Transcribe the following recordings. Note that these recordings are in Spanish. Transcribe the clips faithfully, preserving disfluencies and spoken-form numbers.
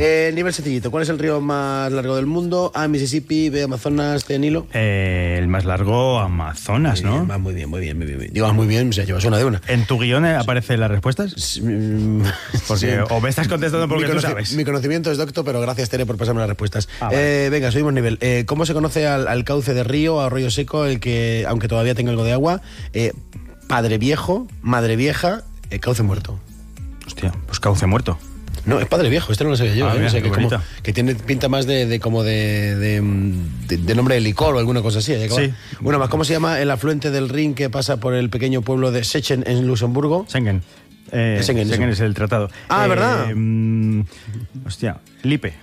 Eh, nivel sencillito. ¿Cuál es el río más largo del mundo? A, Mississippi, B, Amazonas, C, Nilo. Eh, el más largo, Amazonas, muy ¿no? Bien, va muy bien, muy bien, muy bien. Digo, muy bien, o sea, llevas una de una. ¿En tu guión aparecen las respuestas? Porque sí. O me estás contestando porque tú sabes. Mi conocimiento es docto, pero gracias, Tere, por pasarme las respuestas. Ah, vale. eh, venga, subimos nivel. Eh, ¿Cómo se conoce al, al cauce de río, a arroyo seco, el que, aunque todavía tenga algo de agua? Eh, padre viejo, madre vieja, eh, cauce muerto. Hostia, pues cauce muerto. No, es padre viejo, este no lo sabía yo. Ah, ¿eh? mira, O sea, que, como, que tiene pinta más de, de como de, de, de, de nombre de licor o alguna cosa así. ¿eh? Sí. Bueno, más, ¿cómo se llama el afluente del Rin que pasa por el pequeño pueblo de Sechen en Luxemburgo? Schengen. Eh, es Schengen, Schengen es el tratado. Ah, eh, ¿verdad? Mmm, hostia, Lippe.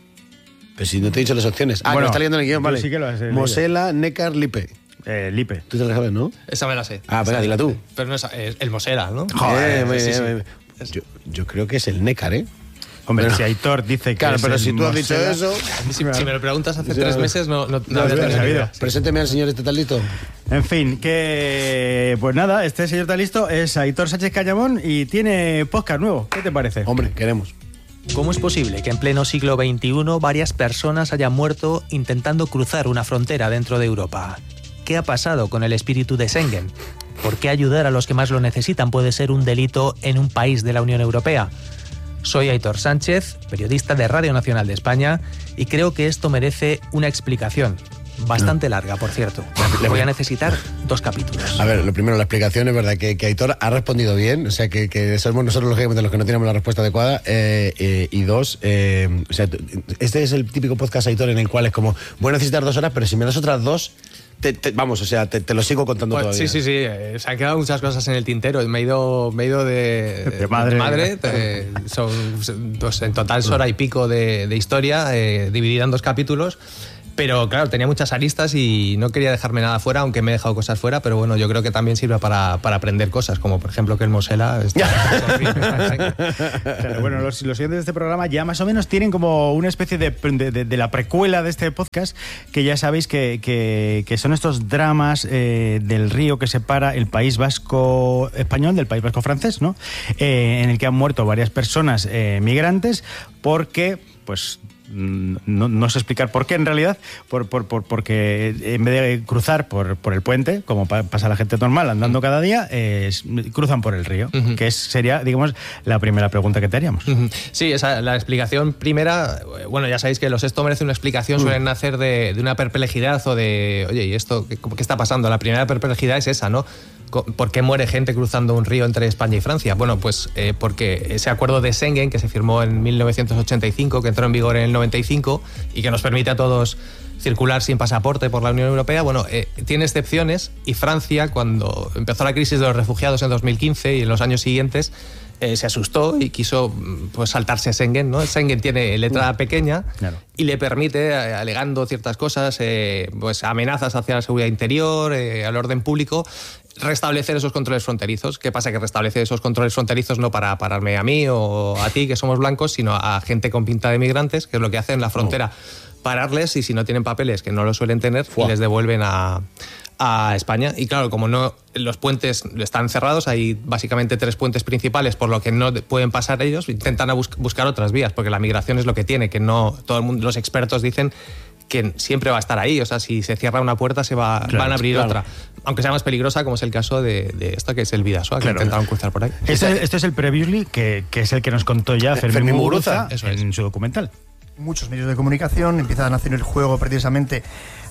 Pero si no te he dicho las opciones. Ah, bueno, que lo está leyendo en el guión, vale. Sí que lo has leído. Mosela, Neckar, Lippe. Eh, Lippe. Tú te la sabes, ¿no? Esa me la sé. Ah, venga, dila tú. Pero no es, es el Mosela, ¿no? Joder, eh, sí, sí, sí. sí. Yo, yo creo que es el Neckar, ¿eh? Hombre, pero, si Aitor dice que claro, es pero el si tú has Mosela, dicho eso... Si, si me lo preguntas hace Sí, tres no, meses, no, no, no, no habría sabido. sí. Presénteme al señor este talito. En fin, que... Pues nada, este señor está listo, es Aitor Sánchez Cañamón y tiene podcast nuevo. ¿Qué te parece? Hombre, queremos. ¿Cómo es posible que en pleno siglo veintiuno varias personas hayan muerto intentando cruzar una frontera dentro de Europa? ¿Qué ha pasado con el espíritu de Schengen? ¿Por qué ayudar a los que más lo necesitan puede ser un delito en un país de la Unión Europea? Soy Aitor Sánchez, periodista de Radio Nacional de España, y creo que esto merece una explicación. Bastante larga, por cierto. Le voy a necesitar dos capítulos. A ver, lo primero, la explicación es verdad que, que Aitor ha respondido bien, o sea, que, que somos nosotros lógicamente los que no tenemos la respuesta adecuada, eh, eh, y dos, eh, o sea, este es el típico podcast, Aitor, en el cual es como, voy a necesitar dos horas, pero si me das otras dos... Te, te, vamos, o sea, te, te lo sigo contando pues, todavía. Sí, sí, sí. Eh, se han quedado muchas cosas en el tintero. Me he ido, me he ido de, de madre. De madre de, son, pues, en total es hora y pico de, de historia, eh, dividida en dos capítulos. Pero claro, tenía muchas aristas y no quería dejarme nada fuera, aunque me he dejado cosas fuera, pero bueno, yo creo que también sirve para, para aprender cosas, como por ejemplo que el Mosela está... Claro, bueno, los, los siguientes de este programa ya más o menos tienen como una especie de, de, de, de la precuela de este podcast, que ya sabéis que, que, que son estos dramas eh, del río que separa el País Vasco español del País Vasco francés, ¿no? Eh, en el que han muerto varias personas eh, migrantes porque, pues... No, no sé explicar por qué en realidad, por, por, por, porque en vez de cruzar por, por el puente, como pa, pasa la gente normal andando cada día, eh, cruzan por el río, uh-huh. que es, sería, digamos, la primera pregunta que te haríamos. Uh-huh. Sí, esa, la explicación primera, bueno, ya sabéis que los esto merece una explicación, uh-huh. suelen nacer de, de una perplejidad o de, oye, ¿y esto qué, qué está pasando? La primera perplejidad es esa, ¿no? ¿Por qué muere gente cruzando un río entre España y Francia? Bueno, pues eh, porque ese acuerdo de Schengen, que se firmó en mil novecientos ochenta y cinco, que entró en vigor en el noventa y cinco y que nos permite a todos circular sin pasaporte por la Unión Europea, bueno, eh, tiene excepciones, y Francia, cuando empezó la crisis de los refugiados en dos mil quince y en los años siguientes, eh, se asustó y quiso pues saltarse Schengen, ¿no? Schengen tiene letra pequeña, claro, y le permite, eh, alegando ciertas cosas, eh, pues amenazas hacia la seguridad interior, eh, al orden público, restablecer esos controles fronterizos. ¿Qué pasa? Que restablece esos controles fronterizos no para pararme a mí o a ti, que somos blancos, sino a gente con pinta de migrantes, que es lo que hacen en la frontera. Oh. Pararles, y si no tienen papeles, que no lo suelen tener, wow, les devuelven a, a España. Y claro, como no, los puentes están cerrados, hay básicamente tres puentes principales, por lo que no pueden pasar ellos, intentan a bus- buscar otras vías, porque la migración es lo que tiene, que no, todo el mundo, los expertos dicen que siempre va a estar ahí, o sea, si se cierra una puerta se va, claro, van a abrir, claro, otra, aunque sea más peligrosa, como es el caso de, de esto, que es el Bidasoa, que claro, intentaron cruzar por ahí. Este, este es el Previously, que, que es el que nos contó ya Fermín, Fermín Muguruza, Muguruza en su documental. Muchos medios de comunicación empiezan a hacer el juego precisamente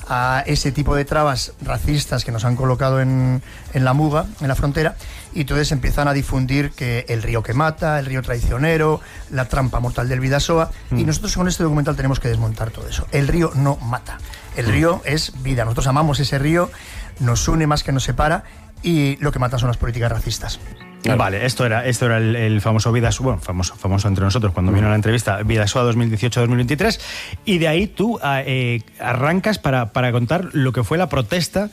a ese tipo de trabas racistas que nos han colocado en, en la muga, en la frontera, y entonces empiezan a difundir que el río que mata, el río traicionero, la trampa mortal del Bidasoa, mm. y nosotros con este documental tenemos que desmontar todo eso. El río no mata, el mm. río es vida, nosotros amamos ese río, nos une más que nos separa, y lo que mata son las políticas racistas. Claro. Vale, esto era, esto era el, el famoso Bidasoa, bueno, famoso, famoso entre nosotros cuando mm. vino a la entrevista, Bidasoa dos mil dieciocho dos mil veintitrés, y de ahí tú eh, arrancas para, para contar lo que fue la protesta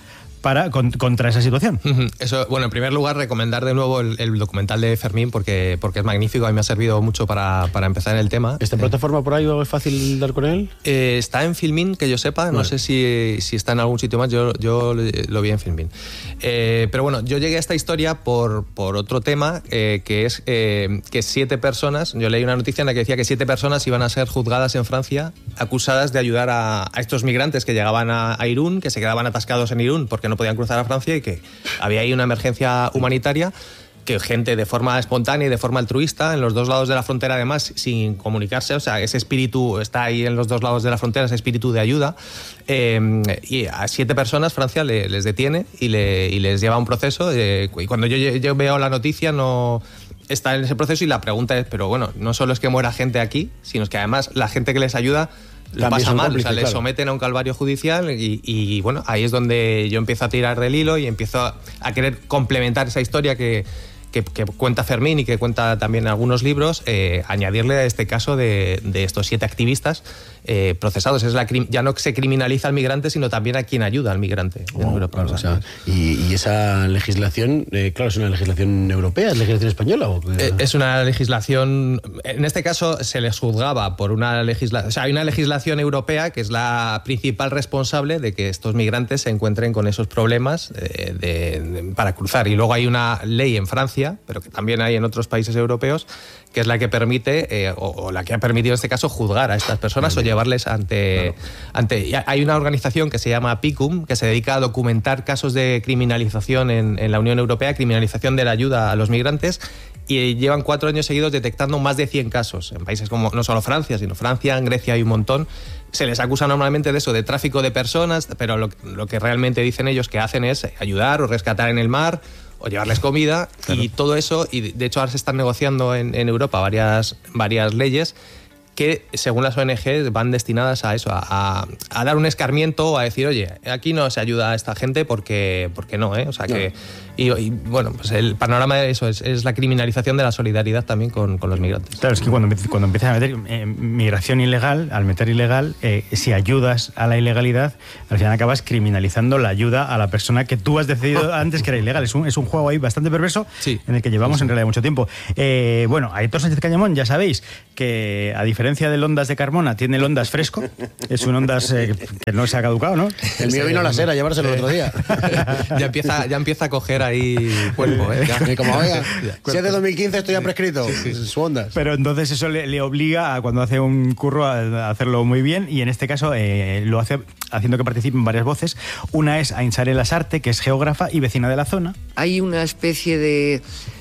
para con, contra esa situación. Eso, bueno, en primer lugar, recomendar de nuevo el, el documental de Fermín porque, porque es magnífico, a mí me ha servido mucho para, para empezar en el tema. ¿Esta plataforma por ahí es fácil dar con él? Eh, está en Filmin, que yo sepa, vale. No sé si, si está en algún sitio más, yo, yo lo vi en Filmin. Eh, pero bueno, yo llegué a esta historia por, por otro tema, eh, que es eh, que siete personas, yo leí una noticia en la que decía que siete personas iban a ser juzgadas en Francia, acusadas de ayudar a, a estos migrantes que llegaban a, a Irún, que se quedaban atascados en Irún porque no podían cruzar a Francia y que había ahí una emergencia humanitaria, que gente de forma espontánea y de forma altruista, en los dos lados de la frontera además, sin comunicarse, o sea, ese espíritu está ahí en los dos lados de la frontera, ese espíritu de ayuda, eh, y a siete personas Francia le, les detiene y, le, y les lleva a un proceso, eh, y cuando yo, yo veo la noticia no... está en ese proceso y la pregunta es, pero bueno, no solo es que muera gente aquí, sino es que además la gente que les ayuda lo pasa mal, cómplices, o sea, claro. Les someten a un calvario judicial y, y bueno, ahí es donde yo empiezo a tirar del hilo y empiezo a, a querer complementar esa historia que, que, que cuenta Fermín y que cuenta también algunos libros, eh, añadirle a este caso de, de estos siete activistas eh, procesados. Es la, ya no se criminaliza al migrante, sino también a quien ayuda al migrante. Oh, en Europa, claro, o sea, y, y esa legislación, eh, claro, ¿es una legislación europea? ¿Es legislación española? ¿O eh, es una legislación... En este caso se les juzgaba por una legislación... O sea, hay una legislación europea que es la principal responsable de que estos migrantes se encuentren con esos problemas eh, de, de, para cruzar. Y luego hay una ley en Francia, pero que también hay en otros países europeos, que es la que permite, eh, o, o la que ha permitido en este caso, juzgar a estas personas o llevarles ante... Claro. ante hay una organización que se llama PICUM, que se dedica a documentar casos de criminalización en, en la Unión Europea, criminalización de la ayuda a los migrantes, y llevan cuatro años seguidos detectando más de cien casos en países como no solo Francia, sino Francia, en Grecia hay un montón. Se les acusa normalmente de eso, de tráfico de personas, pero lo, lo que realmente dicen ellos que hacen es ayudar o rescatar en el mar o llevarles comida, claro. Y todo eso, y de hecho ahora se están negociando en, en Europa varias, varias leyes que, según las O N G, van destinadas a eso, a, a, a dar un escarmiento o a decir, oye, aquí no se ayuda a esta gente porque, porque no, ¿eh? O sea que... No. Y, y bueno, pues el panorama de eso es, es la criminalización de la solidaridad también con, con los migrantes. Claro, es que cuando, cuando empiezas a meter eh, migración ilegal, al meter ilegal, eh, si ayudas a la ilegalidad, al final acabas criminalizando la ayuda a la persona que tú has decidido antes que era ilegal. Es un, es un juego ahí bastante perverso, sí, en el que llevamos sí, sí. en realidad mucho tiempo. Eh, bueno, Aitor Sánchez Cañamón, ya sabéis que a diferencia del Ondas de Carmona, tiene el Ondas fresco. Es un Ondas eh, que no se ha caducado, ¿no? El mío vino a la Sera a llevárselo el otro día. ya, empieza, ya empieza a coger ahí cuerpo, ¿eh? Y como, oiga, si es de dos mil quince esto ya prescrito, sí, sí. Su Ondas. Pero entonces eso le, le obliga a, cuando hace un curro, a hacerlo muy bien, y en este caso eh, lo hace haciendo que participen varias voces. Una es Ainsare Lasarte, que es geógrafa y vecina de la zona. Hay una especie de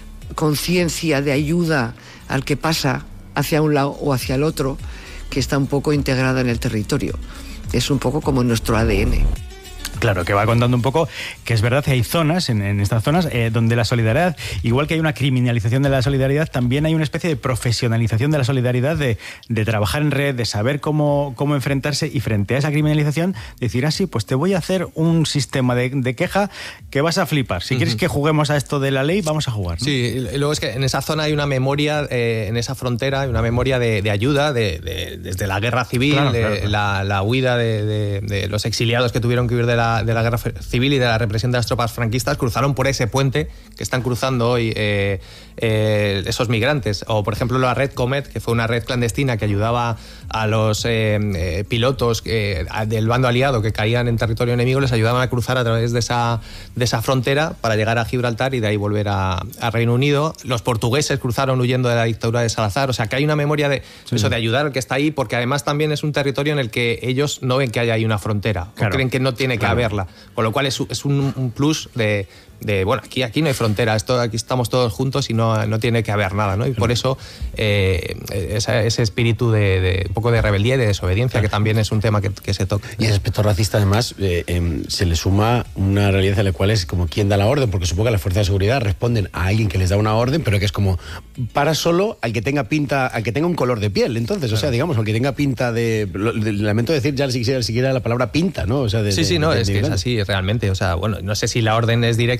conciencia de ayuda al que pasa hacia un lado o hacia el otro, que está un poco integrada en el territorio. Es un poco como nuestro A D N. Claro, que va contando un poco que es verdad que hay zonas, en, en estas zonas, eh, donde la solidaridad, igual que hay una criminalización de la solidaridad, también hay una especie de profesionalización de la solidaridad, de, de trabajar en red, de saber cómo, cómo enfrentarse, y frente a esa criminalización, decir, ah, sí, pues te voy a hacer un sistema de, de queja que vas a flipar. Si uh-huh. quieres que juguemos a esto de la ley, vamos a jugar, ¿no? Sí, y luego es que en esa zona hay una memoria, eh, en esa frontera, hay una memoria de, de ayuda, de, de, desde la guerra civil, claro, de, claro, claro. La, la huida de, de, de los exiliados que tuvieron que huir de la de la guerra civil y de la represión de las tropas franquistas, cruzaron por ese puente que están cruzando hoy eh, eh, esos migrantes. O, por ejemplo, la Red Comet, que fue una red clandestina que ayudaba a los eh, eh, pilotos eh, del bando aliado que caían en territorio enemigo, les ayudaban a cruzar a través de esa, de esa frontera para llegar a Gibraltar y de ahí volver a, a Reino Unido. Los portugueses cruzaron huyendo de la dictadura de Salazar. O sea, que hay una memoria de sí. eso, de ayudar al que está ahí, porque además también es un territorio en el que ellos no ven que haya ahí una frontera, claro. o creen que no tiene que claro. haberla. Con lo cual es, es un, un plus de, de, bueno, aquí, aquí no hay frontera, esto, aquí estamos todos juntos y no, no tiene que haber nada, ¿no? Y por eso eh, ese, ese espíritu de, de un poco de rebeldía y de desobediencia, que también es un tema que, que se toca. Y ese aspecto racista, además, eh, eh, se le suma una realidad en la cual es como quién da la orden, porque supongo que las fuerzas de seguridad responden a alguien que les da una orden, pero que es como para solo al que tenga pinta, al que tenga un color de piel, entonces, claro. o sea, digamos, al que tenga pinta de... Lo, de lamento decir ya siquiera, siquiera la palabra pinta, ¿no? O sea, de, sí, sí, de, no, de, es de que es así realmente, o sea, bueno, no sé si la orden es directa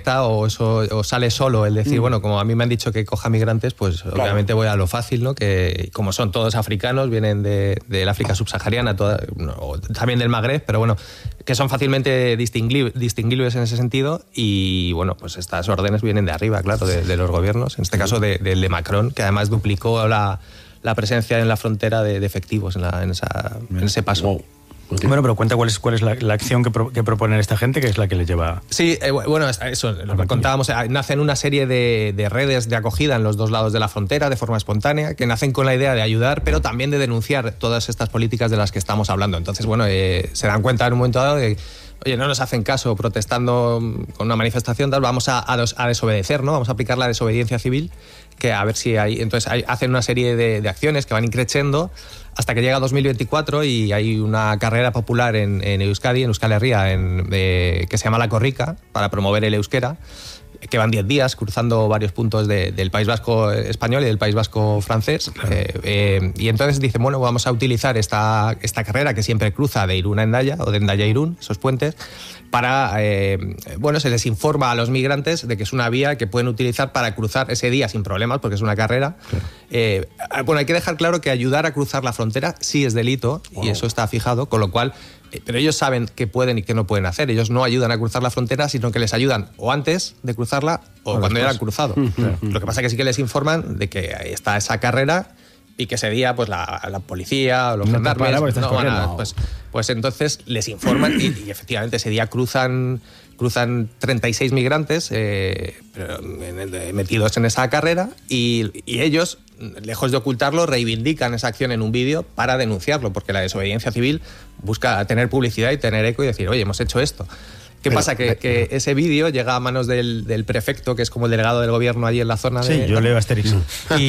directa o eso o sale solo el decir, mm. bueno, como a mí me han dicho que coja migrantes, pues claro. obviamente voy a lo fácil, ¿no? Que como son todos africanos, vienen de, del África subsahariana, toda, no, también del Magreb, pero bueno, que son fácilmente distingui- distinguibles en ese sentido y bueno, pues estas órdenes vienen de arriba, claro, de, de los gobiernos, en este caso del de, de Macron, que además duplicó la, la presencia en la frontera de, de efectivos en, la, en, esa, en ese paso. Wow. Bueno, pero cuenta cuál es, cuál es la, la acción que, pro, que proponen esta gente, que es la que les lleva... Sí, eh, bueno, eso, lo que contábamos, eh, nacen una serie de, de redes de acogida en los dos lados de la frontera de forma espontánea, que nacen con la idea de ayudar, pero también de denunciar todas estas políticas de las que estamos hablando. Entonces, bueno, eh, se dan cuenta en un momento dado de, oye, no nos hacen caso protestando con una manifestación, tal, vamos a, a, a desobedecer, ¿no? Vamos a aplicar la desobediencia civil, que a ver si hay... Entonces hay, hacen una serie de, de acciones que van increciendo hasta que llega dos mil veinticuatro y hay una carrera popular en, en Euskadi, en Euskal Herria, en, eh, que se llama La Corrica, para promover el euskera, que van diez días cruzando varios puntos de, del País Vasco español y del País Vasco francés. Claro. Eh, eh, y entonces dicen, bueno, vamos a utilizar esta, esta carrera que siempre cruza de Irún a Hendaya, o de Hendaya a Irún, esos puentes, para, eh, bueno, se les informa a los migrantes de que es una vía que pueden utilizar para cruzar ese día sin problemas, porque es una carrera. Claro. Eh, bueno, hay que dejar claro que ayudar a cruzar la frontera sí es delito, wow. y eso está fijado, con lo cual... Pero ellos saben qué pueden y qué no pueden hacer. Ellos no ayudan a cruzar la frontera, sino que les ayudan o antes de cruzarla o, o cuando ya han cruzado. Claro. Lo que pasa es que sí que les informan de que está esa carrera y que ese día pues la, la policía o los no gendarmes no van a, pues, pues entonces les informan y, y efectivamente ese día cruzan cruzan treinta y seis migrantes eh, metidos en esa carrera y, y ellos, lejos de ocultarlo, reivindican esa acción en un vídeo para denunciarlo, porque la desobediencia civil busca tener publicidad y tener eco y decir, oye, hemos hecho esto. ¿Qué Pero, pasa? Que, que ese vídeo llega a manos del, del prefecto, que es como el delegado del gobierno allí en la zona. Sí, de... Sí, yo leo Asterix. Y,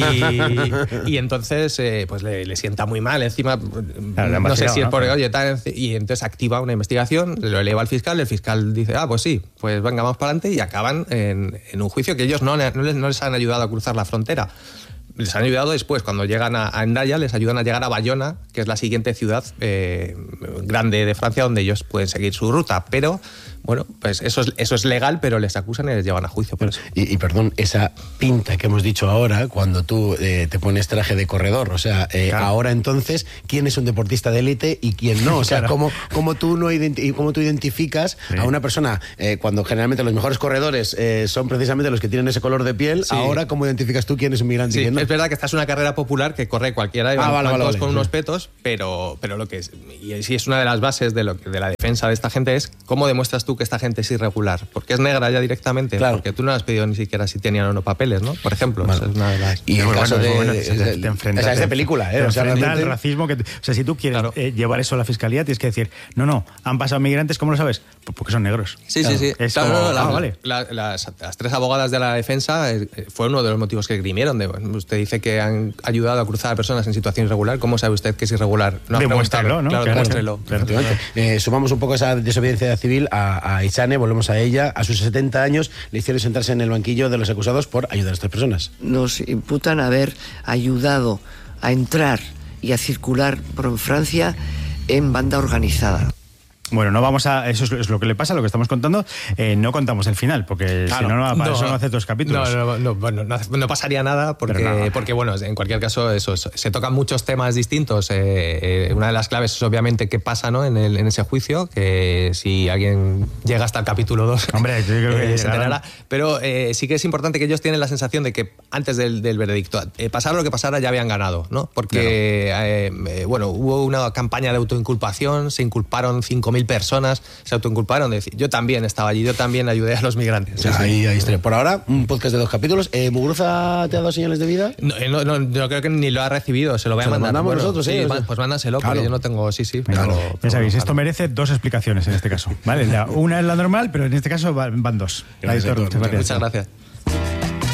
y entonces eh, pues le, le sienta muy mal. Encima, claro, no sé si es por... ¿no? Oye, tal, y entonces activa una investigación, lo eleva al fiscal, el fiscal dice, ah, pues sí, pues venga, vamos para adelante, y acaban en, en un juicio que ellos no, no, les, no les han ayudado a cruzar la frontera. Les han ayudado después, cuando llegan a, a Hendaya, les ayudan a llegar a Bayona, que es la siguiente ciudad eh, grande de Francia, donde ellos pueden seguir su ruta. Pero, bueno, pues eso es, eso es legal, pero les acusan y les llevan a juicio por eso. Y, y perdón, esa pinta que hemos dicho ahora, cuando tú eh, te pones traje de corredor, o sea, eh, claro. ahora entonces, ¿quién es un deportista de élite y quién no? O sea, claro. ¿cómo, cómo, tú no identi- cómo tú identificas sí. a una persona, eh, cuando generalmente los mejores corredores eh, son precisamente los que tienen ese color de piel, sí. ahora cómo identificas tú quién es un migrante sí. y quién no? Es verdad que esta es una carrera popular que corre cualquiera y ah, van, vale, van vale, todos vale, con sí. unos petos, pero, pero lo que es, y sí es una de las bases de, lo, de la defensa de esta gente es cómo demuestras tú que esta gente es irregular. Porque es negra ya directamente, claro. porque tú no has pedido ni siquiera si tenían o no papeles, ¿no? Por ejemplo, bueno. esa es una de las... Y en el caso de... Bueno, te, te, te enfrentas, esa es de película, ¿eh? Te o sea, enfrentas realmente... al racismo. Que, o sea, si tú quieres claro. eh, llevar eso a la fiscalía, tienes que decir, no, no, han pasado migrantes, ¿cómo lo sabes? Pues porque son negros. Sí, claro. sí, sí. Es claro, como, no, no, la, ah, vale. la, las, las tres abogadas de la defensa eh, fue uno de los motivos que grimieron. De, bueno, usted dice que han ayudado a cruzar a personas en situación irregular. ¿Cómo sabe usted que es irregular? No, demuéstralo, ¿no? Claro, claro, demuéstrelo. Claro, claro. Eh, sumamos un poco esa desobediencia civil a, a Isane, volvemos a ella. A sus setenta años le hicieron sentarse en el banquillo de los acusados por ayudar a estas personas. Nos imputan haber ayudado a entrar y a circular por Francia en banda organizada. Bueno, no vamos a... Eso es, es lo que le pasa, lo que estamos contando. Eh, no contamos el final, porque claro, si no, no, para no, eso no hace dos capítulos. No, no, no, bueno, no, no pasaría nada, porque, no. porque, bueno, en cualquier caso, eso, eso se tocan muchos temas distintos. Eh, eh, una de las claves es, obviamente, qué pasa, ¿no? en, el, en ese juicio, que si alguien llega hasta el capítulo dos, hombre, yo creo que eh, se enterará. Pero eh, sí que es importante que ellos tienen la sensación de que antes del, del veredicto, eh, pasara lo que pasara, ya habían ganado, ¿no? Porque, claro. eh, eh, bueno, hubo una campaña de autoinculpación, se inculparon cinco mil personas, se autoinculparon de decir, yo también estaba allí, yo también ayudé a los migrantes. Sí, ahí, ahí está. Por ahora, un podcast de dos capítulos. Eh, ¿Muguruza te ha dado señales de vida? No, no, no, yo creo que ni lo ha recibido, se lo voy a mandar. Lo mandamos bueno, nosotros, sí, ¿eh? Pues mándaselo, claro. Porque yo no tengo, sí, sí. Claro. Pero, ya pero, sabéis, claro. esto merece dos explicaciones en este caso. ¿Vale? La, una es la normal, pero en este caso van dos. Gracias, Aitor, Muchas gracias.